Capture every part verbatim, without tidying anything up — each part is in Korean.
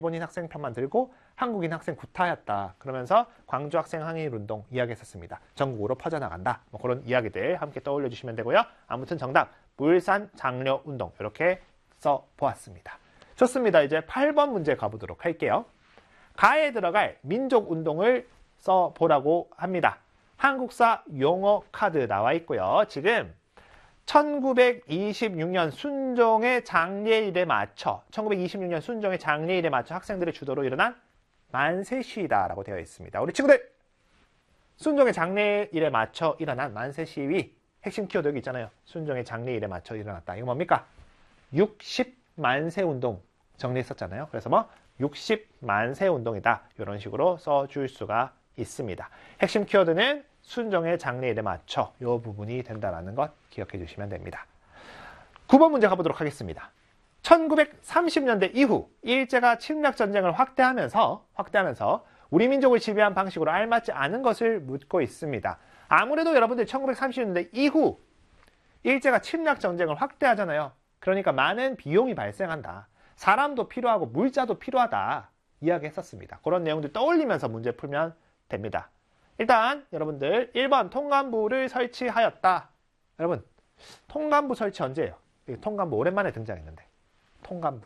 일본인 학생 편만 들고 한국인 학생 구타였다. 그러면서 광주 학생 항일 운동 이야기했었습니다. 전국으로 퍼져나간다. 뭐 그런 이야기들 함께 떠올려 주시면 되고요. 아무튼 정답 울산 장려 운동 이렇게 써보았습니다. 좋습니다. 이제 팔 번 문제 가보도록 할게요. 가에 들어갈 민족 운동을 써보라고 합니다. 한국사 용어 카드 나와 있고요. 지금 천구백이십육 년 순종의 장례일에 맞춰 천구백이십육 년 순종의 장례일에 맞춰 학생들의 주도로 일어난 만세시위다라고 되어 있습니다. 우리 친구들 순종의 장례일에 맞춰 일어난 만세시위 핵심 키워드 여기 있잖아요. 순종의 장례일에 맞춰 일어났다. 이거 뭡니까? 육십 만세 운동 정리했었잖아요. 그래서 뭐 육십 만세 운동이다. 이런 식으로 써줄 수가 있습니다. 핵심 키워드는 순종의 장례일에 맞춰 이 부분이 된다는 것 기억해 주시면 됩니다. 구 번 문제 가보도록 하겠습니다. 천구백삼십 년대 이후 일제가 침략전쟁을 확대하면서 확대하면서 우리 민족을 지배한 방식으로 알맞지 않은 것을 묻고 있습니다. 아무래도 여러분들 천구백삼십 년대 이후 일제가 침략전쟁을 확대하잖아요. 그러니까 많은 비용이 발생한다. 사람도 필요하고 물자도 필요하다. 이야기했었습니다. 그런 내용들 떠올리면서 문제 풀면 됩니다. 일단 여러분들 일 번 통감부를 설치하였다. 여러분 통감부 설치 언제예요? 통감부 오랜만에 등장했는데 통감부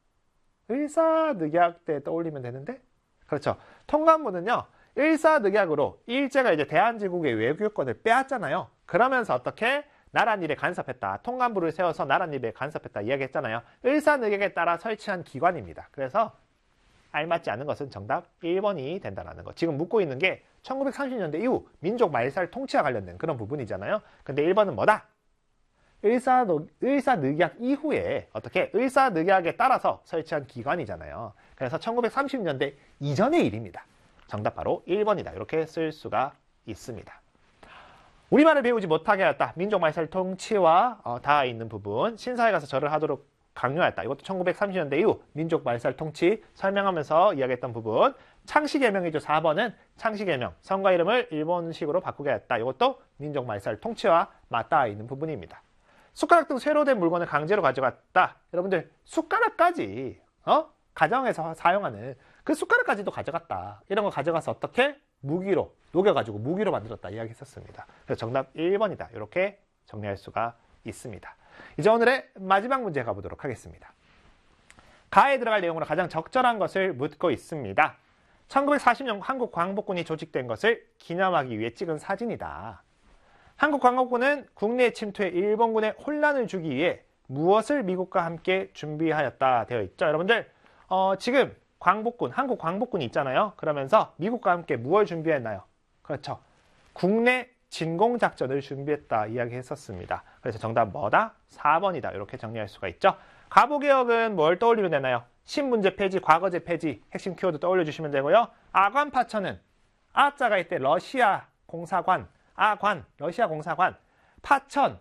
일사늑약 때 떠올리면 되는데 그렇죠. 통감부는요 일사늑약으로 일제가 이제 대한제국의 외교권을 빼앗잖아요. 그러면서 어떻게 나랏일에 간섭했다. 통감부를 세워서 나랏일에 간섭했다 이야기했잖아요. 일사늑약에 따라 설치한 기관입니다. 그래서 알맞지 않은 것은 정답 일 번이 된다는 것. 지금 묻고 있는 게 천구백삼십 년대 이후 민족 말살 통치와 관련된 그런 부분이잖아요. 근데 일 번은 뭐다? 일사, 일사늑약 이후에 어떻게 일사늑약에 따라서 설치한 기관이잖아요. 그래서 천구백삼십 년대 이전의 일입니다. 정답 바로 일 번이다. 이렇게 쓸 수가 있습니다. 우리말을 배우지 못하게 하였다. 민족 말살 통치와 어, 닿아 있는 부분. 신사에 가서 절을 하도록 강요했다. 이것도 천구백삼십 년대 이후 민족 말살 통치 설명하면서 이야기했던 부분. 창씨개명이죠. 사 번은 창씨개명. 성과 이름을 일본식으로 바꾸게 했다. 이것도 민족 말살 통치와 맞닿아 있는 부분입니다. 숟가락 등 쇠로 된 물건을 강제로 가져갔다. 여러분들 숟가락까지 어? 가정에서 사용하는 그 숟가락까지도 가져갔다. 이런 거 가져가서 어떻게? 무기로 녹여가지고 무기로 만들었다 이야기했었습니다. 그래서 정답 일 번이다. 이렇게 정리할 수가 있습니다. 이제 오늘의 마지막 문제 가보도록 하겠습니다. 가에 들어갈 내용으로 가장 적절한 것을 묻고 있습니다. 천구백사십 년 한국 광복군이 조직된 것을 기념하기 위해 찍은 사진이다. 한국 광복군은 국내 침투에 일본군에 혼란을 주기 위해 무엇을 미국과 함께 준비하였다 되어 있죠. 여러분들 어, 지금 광복군, 한국 광복군이 있잖아요. 그러면서 미국과 함께 무엇을 준비했나요? 그렇죠. 국내 진공작전을 준비했다 이야기했었습니다. 그래서 정답 뭐다? 사 번이다. 이렇게 정리할 수가 있죠. 가보개혁은 뭘 떠올리면 되나요? 신문제 폐지, 과거제 폐지, 핵심 키워드 떠올려 주시면 되고요. 아관파천은 아자가 이때 러시아 공사관, 아관, 러시아 공사관, 파천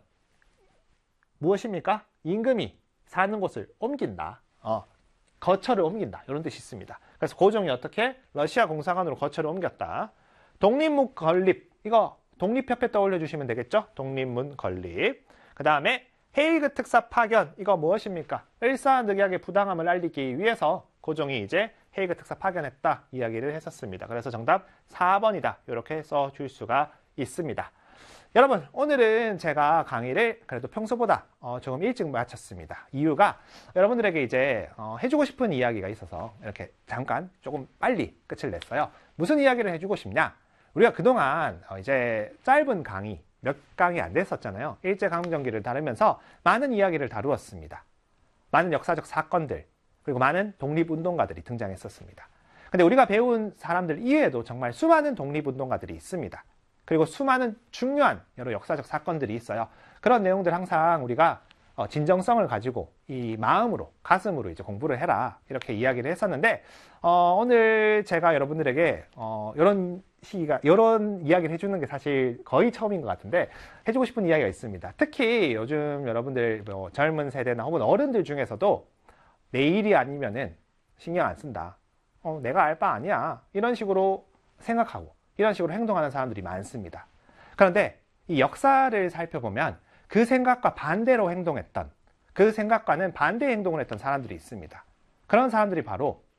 무엇입니까? 임금이 사는 곳을 옮긴다. 어, 거처를 옮긴다. 이런 뜻이 있습니다. 그래서 고종이 어떻게? 러시아 공사관으로 거처를 옮겼다. 독립문 건립, 이거 독립협회 떠올려 주시면 되겠죠? 독립문 건립. 그 다음에 헤이그 특사 파견, 이거 무엇입니까? 일사늑약의 부당함을 알리기 위해서 고종이 이제 헤이그 특사 파견했다 이야기를 했었습니다. 그래서 정답 사 번이다. 이렇게 써줄 수가 있습니다. 여러분 오늘은 제가 강의를 그래도 평소보다 어, 조금 일찍 마쳤습니다. 이유가 여러분들에게 이제 어, 해주고 싶은 이야기가 있어서 이렇게 잠깐 조금 빨리 끝을 냈어요. 무슨 이야기를 해주고 싶냐? 우리가 그동안 어, 이제 짧은 강의 몇 강이 안 됐었잖아요. 일제강점기를 다루면서 많은 이야기를 다루었습니다. 많은 역사적 사건들 그리고 많은 독립운동가들이 등장했었습니다. 근데 우리가 배운 사람들 이외에도 정말 수많은 독립운동가들이 있습니다. 그리고 수많은 중요한 여러 역사적 사건들이 있어요. 그런 내용들 항상 우리가 진정성을 가지고 이 마음으로, 가슴으로 이제 공부를 해라. 이렇게 이야기를 했었는데, 어, 오늘 제가 여러분들에게, 어, 이런 시기가, 이런 이야기를 해주는 게 사실 거의 처음인 것 같은데, 해주고 싶은 이야기가 있습니다. 특히 요즘 여러분들 뭐 젊은 세대나 혹은 어른들 중에서도 내일이 아니면은 신경 안 쓴다. 어, 내가 알 바 아니야. 이런 식으로 생각하고, 이런 식으로 행동하는 사람들이 많습니다. 그런데 이 역사를 살펴보면 그 생각과 반대로 행동했던, 그 생각과는 반대 행동을 했던 사람들이 있습니다. 그런 사람들이 바로